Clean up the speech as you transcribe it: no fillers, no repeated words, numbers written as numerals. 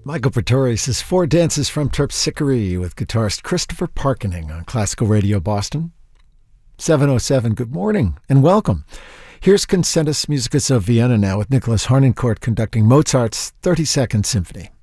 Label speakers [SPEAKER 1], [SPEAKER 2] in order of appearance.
[SPEAKER 1] Michael Pretorius' Four Dances from Terpsichore with guitarist Christopher Parkening on Classical Radio Boston. 7:07, good morning and welcome. Here's Concertus Musicus of Vienna now with Nicholas Harnoncourt conducting Mozart's 32nd Symphony.